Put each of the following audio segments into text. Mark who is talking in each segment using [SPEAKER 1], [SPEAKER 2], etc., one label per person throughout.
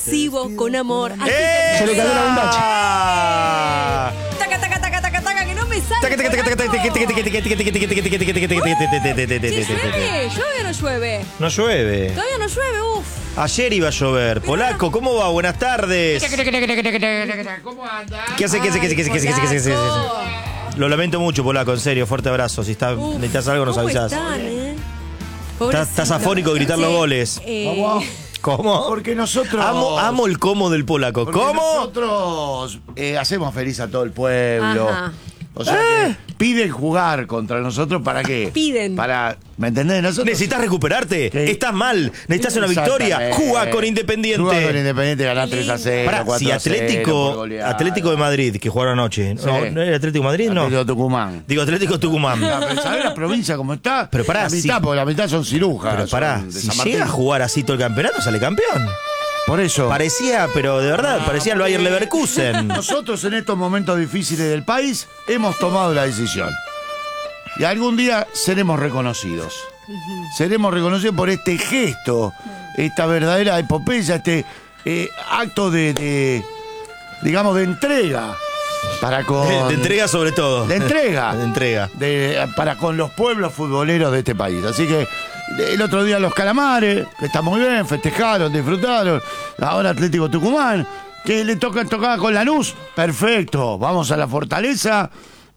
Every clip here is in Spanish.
[SPEAKER 1] Sigo con amor. Así
[SPEAKER 2] Se le cayó la bombacha.
[SPEAKER 1] taca, taca, taca, taca, taca, que no me sale.
[SPEAKER 2] ¿Llueve?
[SPEAKER 1] ¿Llueve o no llueve?
[SPEAKER 2] No llueve.
[SPEAKER 1] Todavía no llueve, uff.
[SPEAKER 2] Ayer iba a llover. Polaco, ¿cómo va? Buenas tardes.
[SPEAKER 3] ¿Cómo anda?
[SPEAKER 2] ¿Qué hace? Lo lamento mucho, Polaco, en serio. Fuerte abrazo. Si necesitas algo, nos avisás. Estás afónico de gritar los goles. ¿Cómo?
[SPEAKER 3] Porque nosotros...
[SPEAKER 2] Amo el cómo del Polaco.
[SPEAKER 3] Porque
[SPEAKER 2] ¿Cómo?
[SPEAKER 3] nosotros hacemos feliz a todo el pueblo.
[SPEAKER 1] Ajá.
[SPEAKER 3] O sea que piden jugar contra nosotros, ¿para qué?
[SPEAKER 1] Piden.
[SPEAKER 3] Para, ¿me entendés? Nosotros...
[SPEAKER 2] ¿Necesitas recuperarte?
[SPEAKER 3] ¿Qué?
[SPEAKER 2] ¿Estás mal? ¿Necesitas una victoria? Juga con Independiente.
[SPEAKER 3] Juga con Independiente, ganar 3-0,
[SPEAKER 2] Pará,
[SPEAKER 3] 4-0
[SPEAKER 2] si
[SPEAKER 3] por
[SPEAKER 2] Atlético
[SPEAKER 3] goleada.
[SPEAKER 2] de Madrid, que jugaron anoche.
[SPEAKER 3] Sí.
[SPEAKER 2] ¿No era Atlético de Madrid? No.
[SPEAKER 3] Atlético Tucumán.
[SPEAKER 2] Digo, Atlético Tucumán.
[SPEAKER 3] ¿Sabés la provincia cómo está?
[SPEAKER 2] Pero pará,
[SPEAKER 3] la mitad,
[SPEAKER 2] si-
[SPEAKER 3] porque la mitad son cirujas.
[SPEAKER 2] Pero pará,
[SPEAKER 3] son de
[SPEAKER 2] si
[SPEAKER 3] San Martín.
[SPEAKER 2] llega a jugar así todo el campeonato, sale campeón.
[SPEAKER 3] Por eso.
[SPEAKER 2] Parecía, pero de verdad, parecía el Bayer Leverkusen.
[SPEAKER 3] Nosotros en estos momentos difíciles del país hemos tomado la decisión. Y algún día seremos reconocidos. Seremos reconocidos por este gesto, esta verdadera epopeya, este acto digamos, de entrega. Para con...
[SPEAKER 2] De entrega sobre todo.
[SPEAKER 3] De entrega.
[SPEAKER 2] De entrega.
[SPEAKER 3] Para con los pueblos futboleros de este país. Así que el otro día los Calamares, que está muy bien, festejaron, disfrutaron. Ahora Atlético Tucumán, que le tocaba con Lanús. Perfecto, vamos a la Fortaleza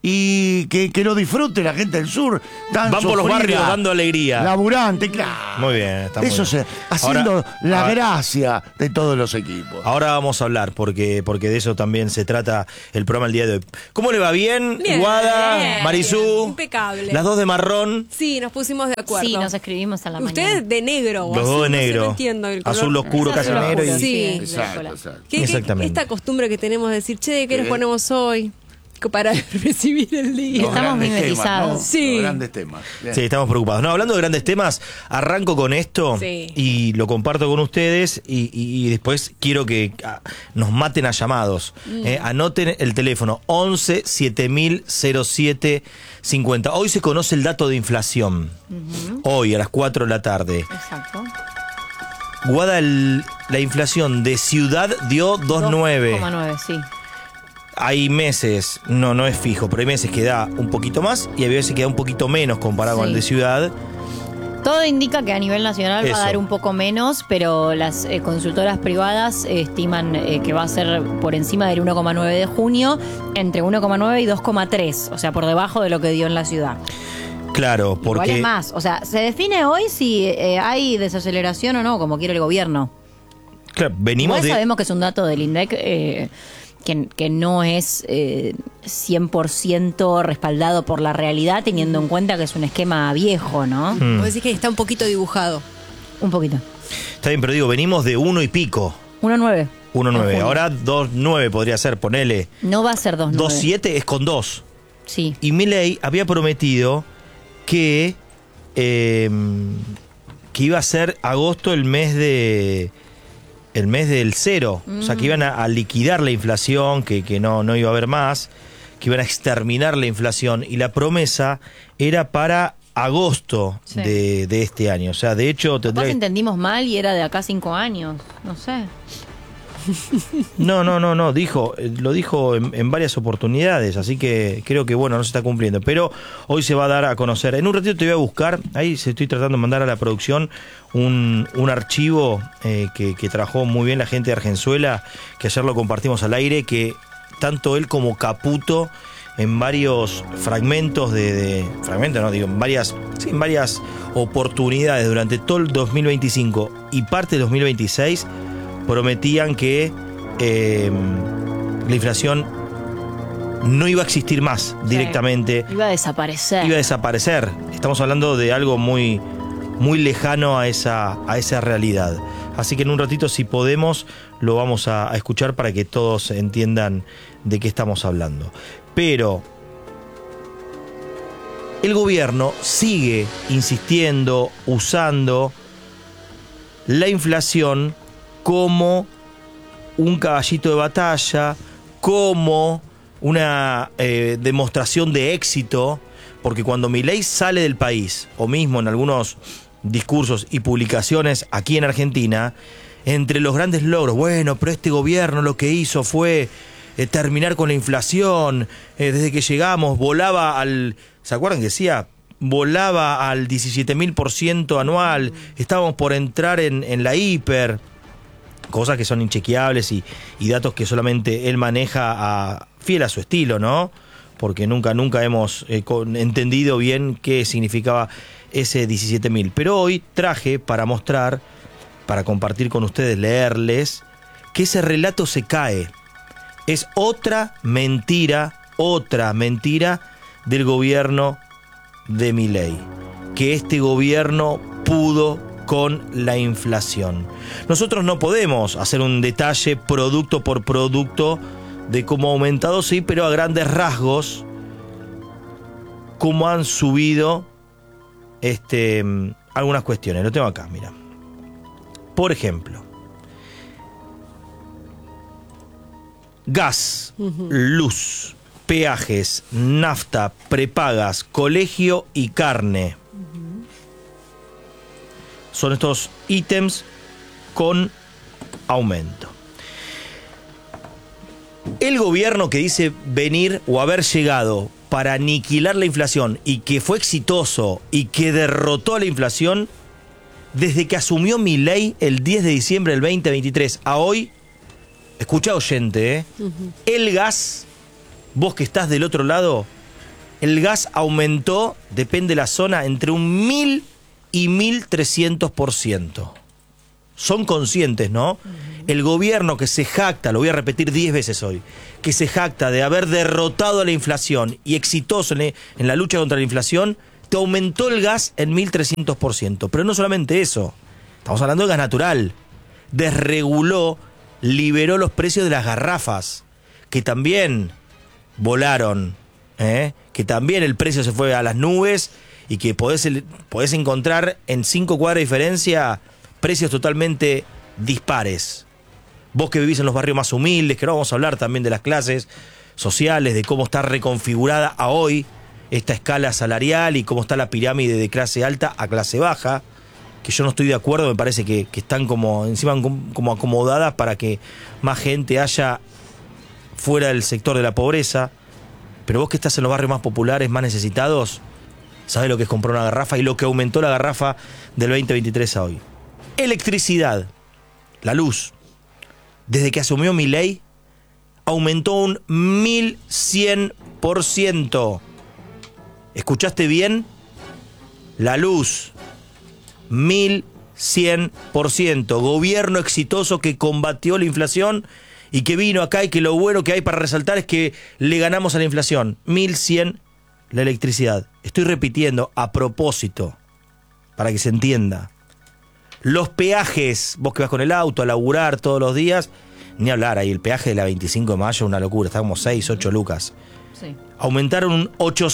[SPEAKER 3] y que lo disfrute la gente del sur. Tan
[SPEAKER 2] Van por los
[SPEAKER 3] sufrida,
[SPEAKER 2] barrios dando alegría.
[SPEAKER 3] Laburante, claro.
[SPEAKER 2] Muy bien, está muy
[SPEAKER 3] Eso
[SPEAKER 2] bien.
[SPEAKER 3] haciendo
[SPEAKER 2] Ahora-
[SPEAKER 3] la
[SPEAKER 2] ahora-
[SPEAKER 3] gracia de todos los equipos.
[SPEAKER 2] Ahora vamos a hablar, porque de eso también se trata el programa el día de hoy. ¿Cómo le va? ¿Bien?
[SPEAKER 1] Bien,
[SPEAKER 2] Guada,
[SPEAKER 1] bien,
[SPEAKER 2] Marisú.
[SPEAKER 1] bien, impecable.
[SPEAKER 2] Las dos de marrón.
[SPEAKER 1] Sí, nos pusimos de acuerdo.
[SPEAKER 4] Sí, nos escribimos a la mañana.
[SPEAKER 1] Ustedes de negro. o
[SPEAKER 2] Los dos de
[SPEAKER 1] azul, no sé,
[SPEAKER 2] negro.
[SPEAKER 1] no entiendo el color.
[SPEAKER 2] Azul oscuro,
[SPEAKER 4] Es
[SPEAKER 2] casi
[SPEAKER 4] azul
[SPEAKER 2] negro.
[SPEAKER 4] oscuro,
[SPEAKER 2] Y...
[SPEAKER 1] Sí.
[SPEAKER 3] Exacto, exacto.
[SPEAKER 2] Exactamente.
[SPEAKER 1] Esta costumbre que tenemos de decir, che, ¿qué nos
[SPEAKER 3] ¿Qué?
[SPEAKER 1] ponemos hoy? Para recibir el día.
[SPEAKER 3] Los
[SPEAKER 4] Estamos
[SPEAKER 3] grandes
[SPEAKER 4] mimetizados.
[SPEAKER 3] temas, ¿no?
[SPEAKER 1] Sí.
[SPEAKER 3] Los grandes temas. Bien.
[SPEAKER 2] Sí, estamos preocupados. No, hablando de grandes temas, arranco con esto
[SPEAKER 1] Sí.
[SPEAKER 2] y lo comparto con ustedes y después quiero que nos maten a llamados. Anoten el teléfono 11 7000 07 50. Hoy se conoce el dato de inflación. Hoy a las 4 de la tarde.
[SPEAKER 4] Exacto.
[SPEAKER 2] Guada, la inflación de Ciudad dio 2,9.
[SPEAKER 4] 2,9, sí.
[SPEAKER 2] Hay meses, no es fijo, pero hay meses que da un poquito más y hay veces que da un poquito menos comparado con el de
[SPEAKER 4] Sí.
[SPEAKER 2] Ciudad.
[SPEAKER 4] Todo indica que a nivel nacional va
[SPEAKER 2] Eso.
[SPEAKER 4] a dar un poco menos, pero las consultoras privadas estiman que va a ser por encima del 1,9 de junio, entre 1,9 y 2,3, o sea, por debajo de lo que dio en la ciudad.
[SPEAKER 2] Claro, porque...
[SPEAKER 4] Igual es más, o sea, se define hoy si hay desaceleración o no, como quiere el gobierno.
[SPEAKER 2] Claro, venimos
[SPEAKER 4] Igual
[SPEAKER 2] de...
[SPEAKER 4] sabemos que es un dato del INDEC que no es 100% respaldado por la realidad, teniendo en cuenta que es un esquema viejo, ¿no?
[SPEAKER 1] Vos decís que está un poquito dibujado.
[SPEAKER 4] Un poquito.
[SPEAKER 2] Está bien, pero digo, venimos de 1 y pico.
[SPEAKER 4] 1,9.
[SPEAKER 2] 1,9. Ahora 2,9 podría ser, ponele.
[SPEAKER 4] No va a ser 2,9.
[SPEAKER 2] 2,7 es con 2.
[SPEAKER 4] Sí.
[SPEAKER 2] Y Milei había prometido que iba a ser agosto el mes del cero. O sea, que iban a liquidar la inflación, que no iba a haber más, que iban a exterminar la inflación. Y la promesa era para agosto
[SPEAKER 4] Sí.
[SPEAKER 2] de este año. O sea, de hecho,
[SPEAKER 4] Capaz
[SPEAKER 2] tendría que...
[SPEAKER 4] entendimos mal y era de acá 5 años. No sé.
[SPEAKER 2] No, lo dijo en varias oportunidades, así que creo que bueno, no se está cumpliendo, pero hoy se va a dar a conocer. En un ratito te voy a buscar, ahí se estoy tratando de mandar a la producción un archivo que trabajó muy bien la gente de Argenzuela, que ayer lo compartimos al aire, que tanto él como Caputo en varios fragmentos en varias oportunidades durante todo el 2025 y parte del 2026 prometían que la inflación no iba a existir más directamente,
[SPEAKER 4] Iba a desaparecer.
[SPEAKER 2] iba a desaparecer. Estamos hablando de algo muy, muy lejano a esa realidad. Así que en un ratito, si podemos, lo vamos a escuchar para que todos entiendan de qué estamos hablando. Pero el gobierno sigue insistiendo, usando la inflación como un caballito de batalla, como una demostración de éxito, porque cuando Milei sale del país, o mismo en algunos discursos y publicaciones aquí en Argentina, entre los grandes logros. Bueno, pero este gobierno lo que hizo fue terminar con la inflación. Desde que llegamos volaba al... ¿Se acuerdan que decía? Volaba al 17.000% anual. Estábamos por entrar en la hiper. Cosas que son inchequeables y datos que solamente él maneja fiel a su estilo, ¿no? Porque nunca hemos entendido bien qué significaba ese 17.000. Pero hoy traje para mostrar, para compartir con ustedes, leerles, que ese relato se cae. Es otra mentira del gobierno de Milei. Que este gobierno pudo con la inflación. Nosotros no podemos hacer un detalle producto por producto de cómo ha aumentado, sí, pero a grandes rasgos, cómo han subido algunas cuestiones. Lo tengo acá, mira. Por ejemplo, gas, luz, peajes, nafta, prepagas, colegio y carne. Son estos ítems con aumento. El gobierno que dice venir o haber llegado para aniquilar la inflación y que fue exitoso y que derrotó a la inflación, desde que asumió Milei el 10 de diciembre del 2023 a hoy, escucha oyente, el gas, vos que estás del otro lado, el gas aumentó, depende de la zona, entre 1.000 y 1.300%. Son conscientes, ¿no? El gobierno que se jacta, lo voy a repetir 10 veces hoy, que se jacta de haber derrotado a la inflación y exitoso en la lucha contra la inflación, te aumentó el gas en 1.300%. Pero no solamente eso, estamos hablando de gas natural. Desreguló, liberó los precios de las garrafas, que también volaron, que también el precio se fue a las nubes y que podés encontrar en 5 cuadras de diferencia precios totalmente dispares. Vos que vivís en los barrios más humildes, que ahora vamos a hablar también de las clases sociales, de cómo está reconfigurada a hoy esta escala salarial y cómo está la pirámide de clase alta a clase baja, que yo no estoy de acuerdo, me parece que están como encima como acomodadas para que más gente haya fuera del sector de la pobreza. Pero vos que estás en los barrios más populares, más necesitados, sabés lo que es comprar una garrafa y lo que aumentó la garrafa del 2023 a hoy. Electricidad, la luz, desde que asumió Milei, aumentó un 1.100%. ¿Escuchaste bien? La luz, 1.100%. Gobierno exitoso que combatió la inflación y que vino acá, y que lo bueno que hay para resaltar es que le ganamos a la inflación. 1.100 la electricidad. Estoy repitiendo a propósito, para que se entienda. Los peajes, vos que vas con el auto a laburar todos los días, ni hablar, ahí el peaje de la 25 de mayo es una locura, está como 6, 8 lucas.
[SPEAKER 4] Sí.
[SPEAKER 2] Aumentaron un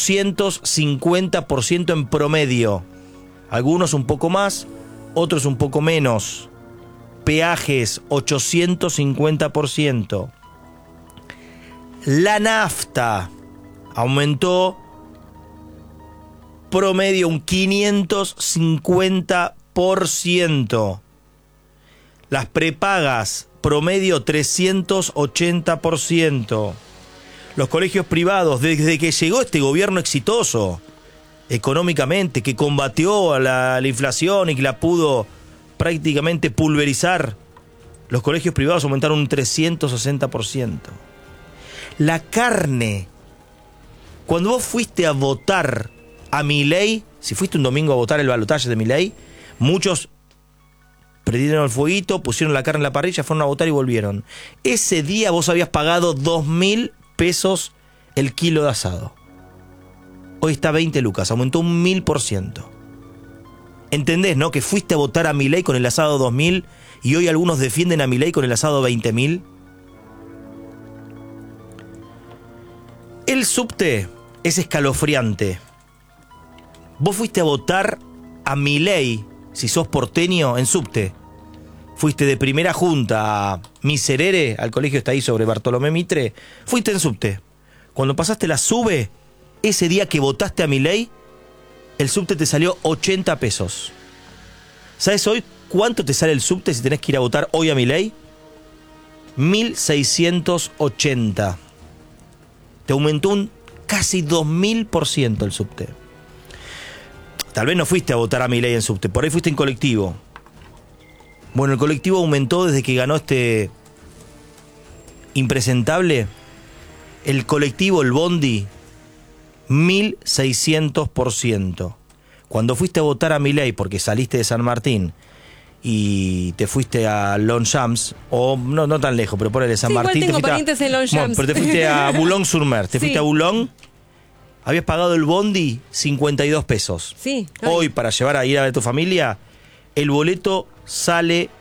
[SPEAKER 2] 850% en promedio. Algunos un poco más, otros un poco menos. Peajes, 850%. La nafta aumentó promedio un 550%. Las prepagas, promedio 380%. Los colegios privados, desde que llegó este gobierno exitoso económicamente, que combatió a la inflación y que la pudo prácticamente pulverizar, los colegios privados aumentaron un 360%. La carne, cuando vos fuiste a votar a Milei, si fuiste un domingo a votar el balotaje de Milei, muchos prendieron el fueguito, pusieron la carne en la parrilla, fueron a votar y volvieron. Ese día vos habías pagado 2.000 pesos el kilo de asado. Hoy está 20 lucas, aumentó un 1.000%. ¿Entendés, no? Que fuiste a votar a Milei con el asado 2.000 y hoy algunos defienden a Milei con el asado 20.000. El subte es escalofriante. Vos fuiste a votar a Milei, si sos porteño, en subte. Fuiste de primera junta a Miserere, al colegio está ahí sobre Bartolomé Mitre. Fuiste en subte. Cuando pasaste la sube, ese día que votaste a Milei, el subte te salió 80 pesos. ¿Sabes hoy cuánto te sale el subte si tenés que ir a votar hoy a Milei? 1.680. Te aumentó un casi 2.000% el subte. Tal vez no fuiste a votar a Milei en subte, por ahí fuiste en colectivo. Bueno, el colectivo aumentó desde que ganó este impresentable. El colectivo, el bondi, 1.600%. Cuando fuiste a votar a Milei porque saliste de San Martín y te fuiste a Longchamps, o no tan lejos, pero por el de San Martín.
[SPEAKER 1] Igual tengo
[SPEAKER 2] te fuiste
[SPEAKER 1] parientes en Longchamps.
[SPEAKER 2] Pero te fuiste a Boulogne-sur-Mer. Te
[SPEAKER 1] Sí.
[SPEAKER 2] fuiste a Boulogne, habías pagado el bondi 52 pesos.
[SPEAKER 1] Sí.
[SPEAKER 2] Hoy, para llevar a ir a ver a tu familia, el boleto sale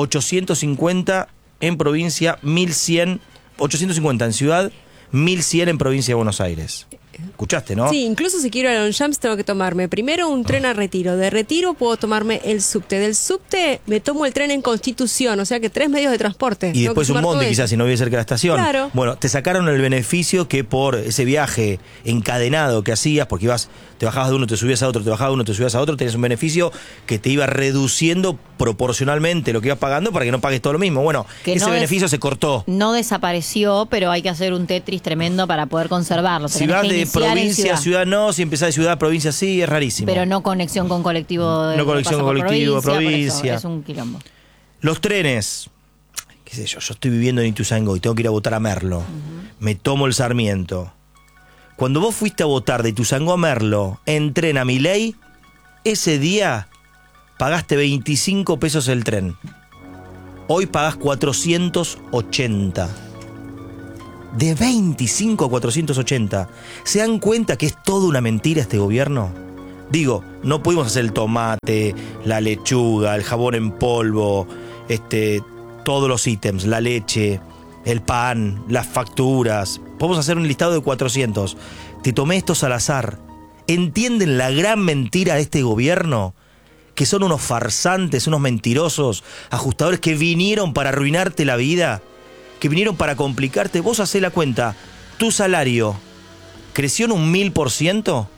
[SPEAKER 2] 850 en provincia, 1.100, 850 en ciudad, 1.100 en provincia de Buenos Aires. ¿Escuchaste, no?
[SPEAKER 1] Sí, incluso si quiero ir a Longchamps tengo que tomarme primero un tren a Retiro. De Retiro puedo tomarme el subte. Del subte me tomo el tren en Constitución, o sea que 3 medios de transporte.
[SPEAKER 2] Y
[SPEAKER 1] Tengo
[SPEAKER 2] después
[SPEAKER 1] que
[SPEAKER 2] un
[SPEAKER 1] sumar todo
[SPEAKER 2] bondi,
[SPEAKER 1] eso.
[SPEAKER 2] quizás, si no vive cerca de la estación.
[SPEAKER 1] Claro.
[SPEAKER 2] Bueno, te sacaron el beneficio que por ese viaje encadenado que hacías, porque te bajabas de uno, te subías a otro, te bajabas de uno, te subías a otro, tenías un beneficio que te iba reduciendo proporcionalmente lo que ibas pagando para que no pagues todo lo mismo. Bueno,
[SPEAKER 4] Que
[SPEAKER 2] ese
[SPEAKER 4] no
[SPEAKER 2] beneficio se cortó.
[SPEAKER 4] No desapareció, pero hay que hacer un Tetris tremendo para poder conservarlo.
[SPEAKER 2] Si
[SPEAKER 4] Tenés
[SPEAKER 2] vas
[SPEAKER 4] que
[SPEAKER 2] de
[SPEAKER 4] iniciar en
[SPEAKER 2] provincia a ciudad no, si empezás de ciudad a provincia sí, es rarísimo.
[SPEAKER 4] Pero no conexión con colectivo.
[SPEAKER 2] No conexión
[SPEAKER 4] pasa
[SPEAKER 2] con
[SPEAKER 4] por
[SPEAKER 2] colectivo,
[SPEAKER 4] por eso,
[SPEAKER 2] provincia.
[SPEAKER 4] es un quilombo.
[SPEAKER 2] Los trenes, qué sé yo estoy viviendo en Ituzaingó y tengo que ir a votar a Merlo. Me tomo el Sarmiento. Cuando vos fuiste a votar de Ituzaingó a Merlo en tren a Milei, ese día pagaste 25 pesos el tren. Hoy pagás 480. De 25 a 480. ¿Se dan cuenta que es toda una mentira este gobierno? Digo, no pudimos hacer el tomate, la lechuga, el jabón en polvo, todos los ítems, la leche, el pan, las facturas. Podemos hacer un listado de 400. Te tomé estos al azar. ¿Entienden la gran mentira de este gobierno? Que son unos farsantes, unos mentirosos, ajustadores que vinieron para arruinarte la vida, que vinieron para complicarte. Vos hacés la cuenta, tu salario creció en un 1000%.
[SPEAKER 4] No.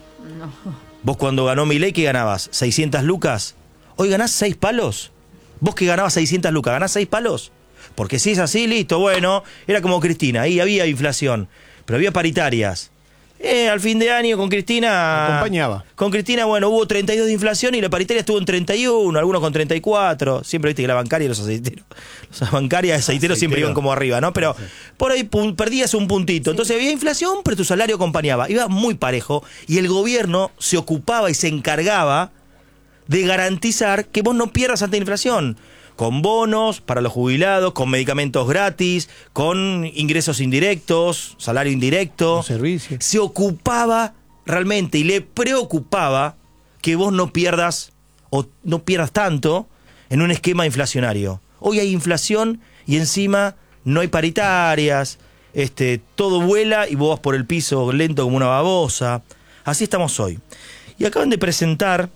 [SPEAKER 2] Vos cuando ganó Milei, ¿qué ganabas? ¿600 lucas? ¿Hoy ganás 6 palos? Vos que ganabas 600 lucas, ¿ganás 6 palos? Porque si es así, listo, bueno, era como Cristina, ahí había inflación, pero había paritarias. Al fin de año con Cristina...
[SPEAKER 5] Acompañaba.
[SPEAKER 2] Con Cristina, bueno, hubo 32 de inflación y la paritaria estuvo en 31, algunos con 34. Siempre viste que la bancaria y los aceiteros. Las bancarias y aceiteros siempre iban como arriba, ¿no? Pero por ahí perdías un puntito. Entonces había inflación, pero tu salario acompañaba. Iba muy parejo y el gobierno se ocupaba y se encargaba de garantizar que vos no pierdas ante inflación. Con bonos para los jubilados, con medicamentos gratis, con ingresos indirectos, salario indirecto.
[SPEAKER 5] Con servicios.
[SPEAKER 2] Se ocupaba realmente y le preocupaba que vos no pierdas o no pierdas tanto en un esquema inflacionario. Hoy hay inflación y encima no hay paritarias, todo vuela y vos vas por el piso lento como una babosa. Así estamos hoy. Y acaban de presentar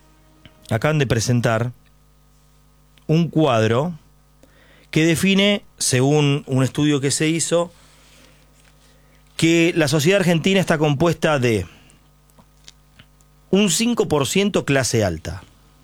[SPEAKER 2] un cuadro que define, según un estudio que se hizo, que la sociedad argentina está compuesta de un 5% clase alta,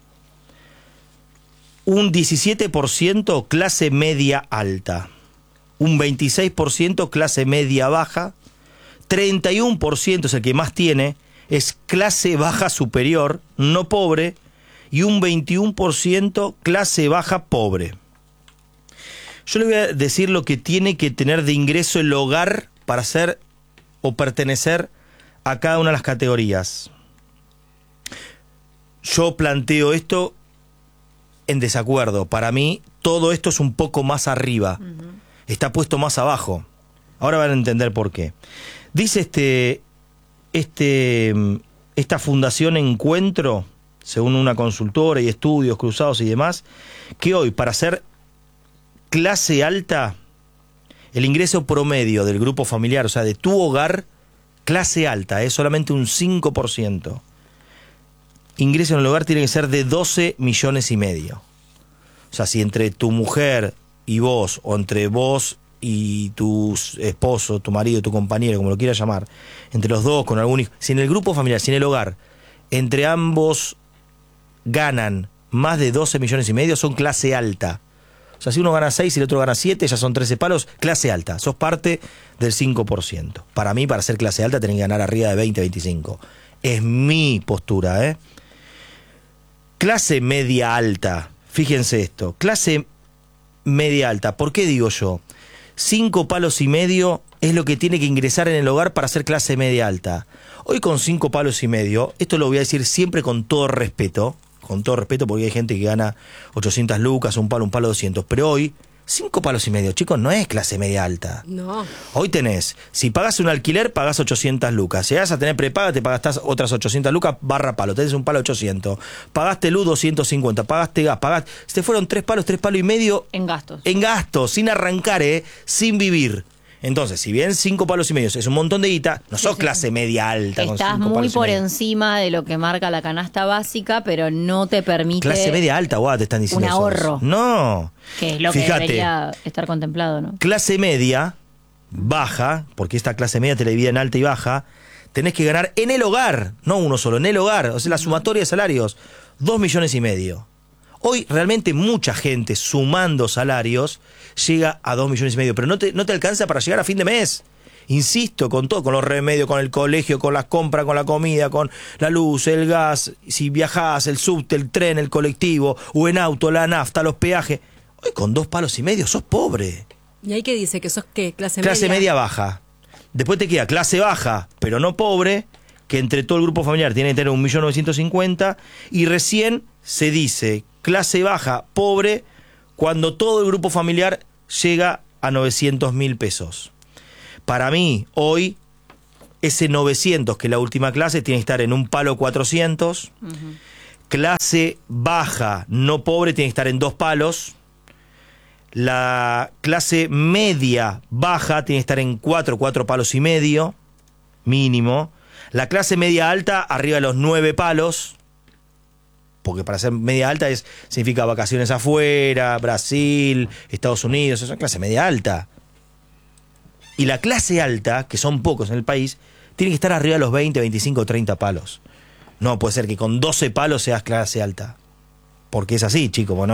[SPEAKER 2] un 17% clase media alta, un 26% clase media baja, 31% es el que más tiene, es clase baja superior, no pobre, y un 21% clase baja pobre. Yo le voy a decir lo que tiene que tener de ingreso el hogar para ser o pertenecer a cada una de las categorías. Yo planteo esto en desacuerdo. Para mí, todo esto es un poco más arriba. Está puesto más abajo. Ahora van a entender por qué. Dice esta Fundación Encuentro, según una consultora y estudios cruzados y demás, que hoy, para ser clase alta, el ingreso promedio del grupo familiar, o sea, de tu hogar, clase alta, es solamente un 5%. Ingreso en el hogar tiene que ser de 12,5 millones. O sea, si entre tu mujer y vos, o entre vos y tu esposo, tu marido, tu compañero, como lo quieras llamar, entre los dos, con algún hijo, si en el grupo familiar, si en el hogar, entre ambos ganan más de 12 millones y medio son clase alta. O sea, si uno gana 6 y el otro gana 7, ya son 13 palos, clase alta. Sos parte del 5%. Para mí, para ser clase alta, tenés que ganar arriba de 20, 25. Es mi postura, ¿eh? Clase media alta. Fíjense esto. Clase media alta. ¿Por qué digo yo? 5 palos y medio es lo que tiene que ingresar en el hogar para ser clase media alta. Hoy con 5 palos y medio, esto lo voy a decir siempre con todo respeto, porque hay gente que gana 800 lucas, un palo 200, pero hoy 5 palos y medio, chicos, no es clase media alta.
[SPEAKER 1] No.
[SPEAKER 2] Hoy tenés, si pagás un alquiler, pagás 800 lucas. Si vas a tener prepaga, te pagás otras 800 lucas barra palo. Tenés un palo 800. Pagaste luz 250, pagaste gas, se te fueron 3 palos y medio.
[SPEAKER 4] En gastos.
[SPEAKER 2] En gastos, sin arrancar, sin vivir. Entonces, si bien 5 palos y medio es un montón de guita, no sos clase media alta.
[SPEAKER 4] Estás muy por encima de lo que marca la canasta básica, pero no te permite...
[SPEAKER 2] Clase media alta, te están diciendo.
[SPEAKER 4] Un ahorro.
[SPEAKER 2] No.
[SPEAKER 4] Que es lo que debería estar contemplado, ¿no?
[SPEAKER 2] Clase media, baja, porque esta clase media te la divide en alta y baja, tenés que ganar en el hogar, no uno solo, en el hogar. O sea, la sumatoria de salarios, 2 millones y medio. Hoy realmente mucha gente sumando salarios llega a 2 millones y medio, pero no te alcanza para llegar a fin de mes. Insisto, con todo, con los remedios, con el colegio, con las compras, con la comida, con la luz, el gas, si viajás, el subte, el tren, el colectivo, o en auto, la nafta, los peajes. Hoy con 2 palos y medio sos pobre.
[SPEAKER 1] ¿Y ahí qué dice? ¿Que sos qué? ¿Clase media?
[SPEAKER 2] Clase media baja. Después te queda clase baja, pero no pobre, que entre todo el grupo familiar tiene que tener 1.950.000, y recién se dice clase baja, pobre, cuando todo el grupo familiar llega a 900.000 pesos. Para mí, hoy, ese 900, que es la última clase, tiene que estar en un palo 400. Clase baja, no pobre, tiene que estar en 2 palos. La clase media baja tiene que estar en 4 palos y medio, mínimo. La clase media alta, arriba de los 9 palos. Porque para ser media alta significa vacaciones afuera, Brasil, Estados Unidos, eso es clase media alta. Y la clase alta, que son pocos en el país, tiene que estar arriba de los 20, 25, 30 palos. No puede ser que con 12 palos seas clase alta. Porque es así, chicos. Bueno,